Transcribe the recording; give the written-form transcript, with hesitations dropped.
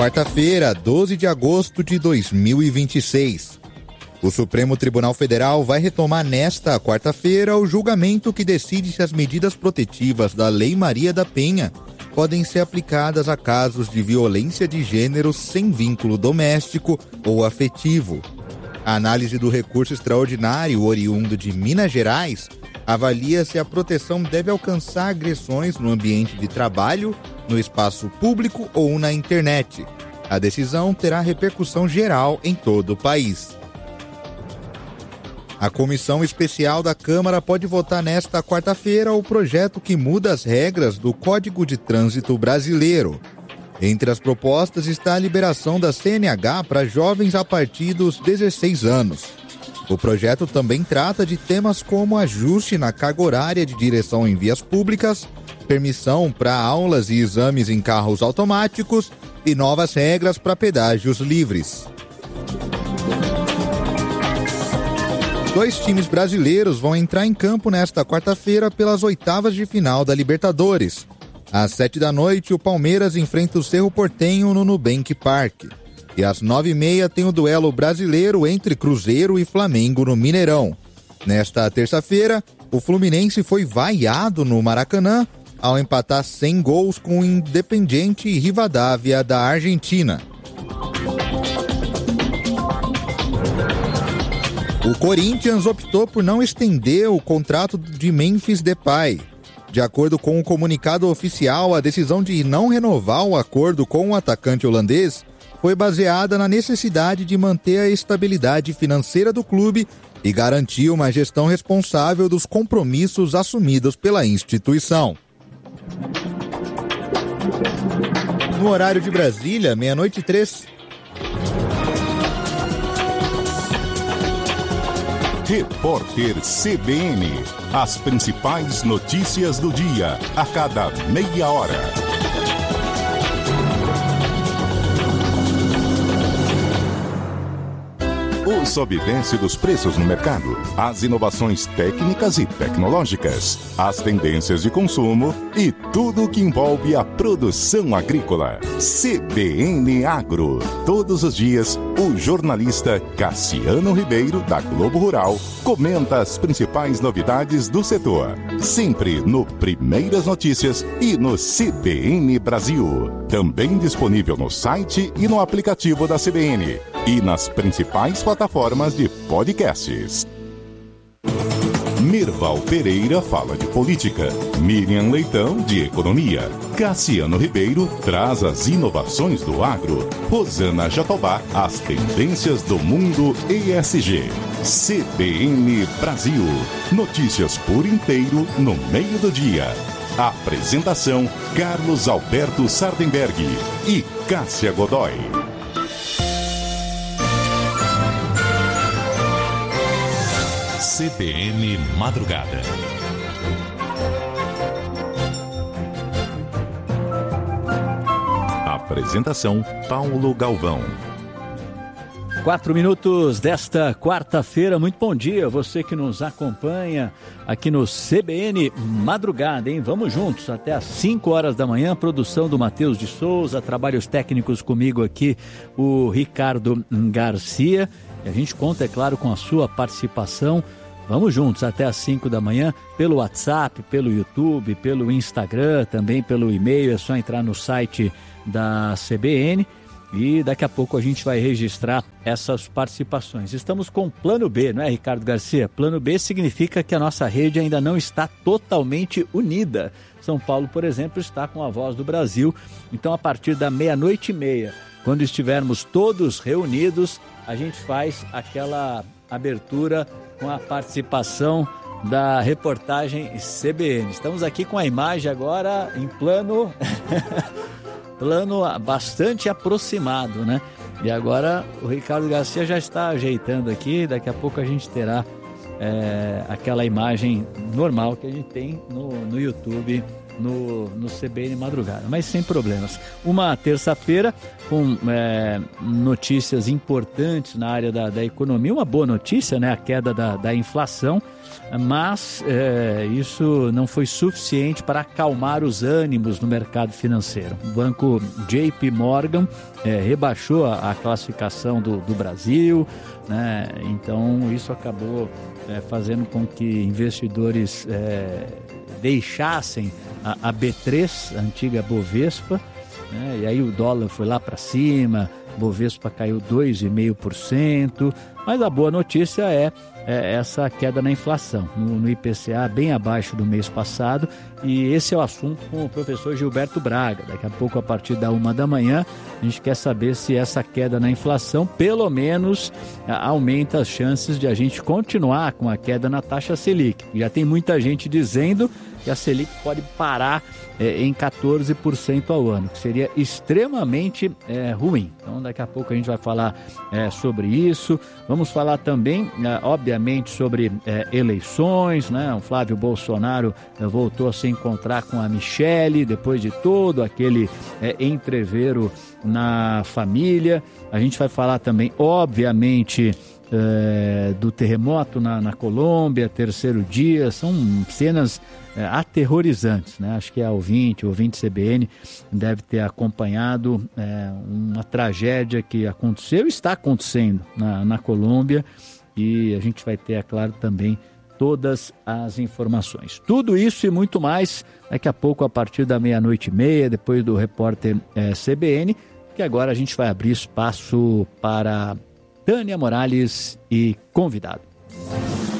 quarta-feira, 12 de agosto de 2026. O Supremo Tribunal Federal vai retomar nesta quarta-feira o julgamento que decide se as medidas protetivas da Lei Maria da Penha podem ser aplicadas a casos de violência de gênero sem vínculo doméstico ou afetivo. A análise do recurso extraordinário oriundo de Minas Gerais avalia se a proteção deve alcançar agressões no ambiente de trabalho, no espaço público ou na internet. A decisão terá repercussão geral em todo o país. A Comissão Especial da Câmara pode votar nesta quarta-feira o projeto que muda as regras do Código de Trânsito Brasileiro. Entre as propostas está a liberação da CNH para jovens a partir dos 16 anos. O projeto também trata de temas como ajuste na carga horária de direção em vias públicas, permissão para aulas e exames em carros automáticos e novas regras para pedágios livres. 2 times brasileiros vão entrar em campo nesta quarta-feira pelas oitavas de final da Libertadores. Às 7h, o Palmeiras enfrenta o Cerro Porteño no Nubank Park. E às 9h30 tem o duelo brasileiro entre Cruzeiro e Flamengo no Mineirão. Nesta terça-feira, o Fluminense foi vaiado no Maracanã ao empatar 100 gols com o Independiente e Rivadavia da Argentina. O Corinthians optou por não estender o contrato de Memphis Depay. De acordo com o comunicado oficial, a decisão de não renovar o acordo com o atacante holandês foi baseada na necessidade de manter a estabilidade financeira do clube e garantir uma gestão responsável dos compromissos assumidos pela instituição. No horário de Brasília, 00:03. Repórter CBN. As principais notícias do dia, a cada meia hora. O sobe e desce dos preços no mercado, as inovações técnicas e tecnológicas, as tendências de consumo e tudo o que envolve a produção agrícola. CBN Agro. Todos os dias, o jornalista Cassiano Ribeiro, da Globo Rural, comenta as principais novidades do setor. Sempre no Primeiras Notícias e no CBN Brasil. Também disponível no site e no aplicativo da CBN. E nas principais plataformas de podcasts. Mirval Pereira fala de política, Miriam Leitão de economia, Cassiano Ribeiro traz as inovações do agro, Rosana Jatobá as tendências do mundo ESG. CBN Brasil, notícias por inteiro no meio do dia. Apresentação Carlos Alberto Sardenberg e Cássia Godoy. CBN Madrugada. Apresentação Paulo Galvão. 4 minutos desta quarta-feira. Muito bom dia, você que nos acompanha aqui no CBN Madrugada, hein? Vamos juntos até às 5 horas da manhã. Produção do Matheus de Souza, trabalhos técnicos comigo aqui, o Ricardo Garcia. E a gente conta, é claro, com a sua participação. Vamos juntos até às 5 da manhã, pelo WhatsApp, pelo YouTube, pelo Instagram, também pelo e-mail. É só entrar no site da CBN e daqui a pouco a gente vai registrar essas participações. Estamos com Plano B, não é, Ricardo Garcia? Plano B significa que a nossa rede ainda não está totalmente unida. São Paulo, por exemplo, está com a Voz do Brasil. Então, a partir da 00:30, quando estivermos todos reunidos, a gente faz aquela abertura com a participação da reportagem CBN. Estamos aqui com a imagem agora em plano bastante aproximado, né? E agora o Ricardo Garcia já está ajeitando aqui, daqui a pouco a gente terá aquela imagem normal que a gente tem no YouTube, no CBN Madrugada, mas sem problemas. Uma terça-feira com notícias importantes na área da economia. Uma boa notícia, né? A queda da inflação, mas isso não foi suficiente para acalmar os ânimos no mercado financeiro. O banco JP Morgan rebaixou a classificação do Brasil, né? Então isso acabou fazendo com que investidores deixassem a B3, a antiga Bovespa, né? E aí o dólar foi lá para cima, Bovespa caiu 2,5%, mas a boa notícia é essa queda na inflação, no IPCA bem abaixo do mês passado, e esse é o assunto com o professor Gilberto Braga. Daqui a pouco, a partir da 1h, a gente quer saber se essa queda na inflação, pelo menos, aumenta as chances de a gente continuar com a queda na taxa Selic. Já tem muita gente dizendo que a Selic pode parar em 14% ao ano, que seria extremamente ruim. Então, daqui a pouco a gente vai falar sobre isso. Vamos falar também, obviamente, sobre eleições, né? O Flávio Bolsonaro voltou a se encontrar com a Michele depois de todo aquele entrevero na família. A gente vai falar também, obviamente, do terremoto na Colômbia, terceiro dia. São cenas aterrorizantes, né? Acho que a ouvinte CBN deve ter acompanhado uma tragédia que aconteceu e está acontecendo na Colômbia, e a gente vai ter, é claro, também todas as informações. Tudo isso e muito mais daqui a pouco, a partir da 00:30, depois do repórter CBN, que agora a gente vai abrir espaço para Tânia Morales e convidado.